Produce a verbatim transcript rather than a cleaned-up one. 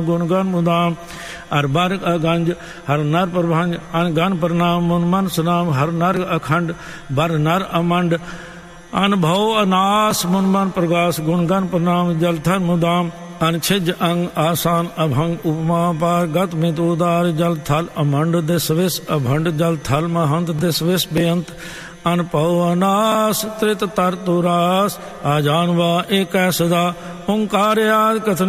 गुण गण मुदाम हर बार अगंज हर नर प्रभंज अन गण प्रणाम मुन मन सुनाम हर नर अखंड बर नर अमंड अनुभव अनास मुन मन प्रगास गुण गण प्रणाम जल थन मुदाम अनछिज अंग आसान अभंग उपमा पार गत मित उदार जल थल अमंड दिस विष अभंड जल थल महंत दिस विष बेअंत अनपव अनास त्रित तर तुरास आजानवा एक सदा ओंकार कथन